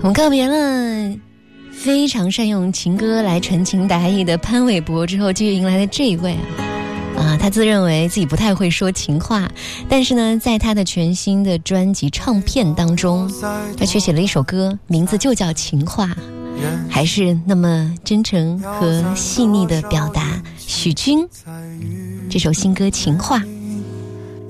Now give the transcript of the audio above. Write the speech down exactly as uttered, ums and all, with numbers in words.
我们告别了非常善用情歌来传情达意的潘玮柏之后，继续迎来了这一位啊啊，他自认为自己不太会说情话，但是呢，在他的全新的专辑唱片当中，他却写了一首歌，名字就叫《情话》，还是那么真诚和细腻的表达。许君这首新歌《情话》。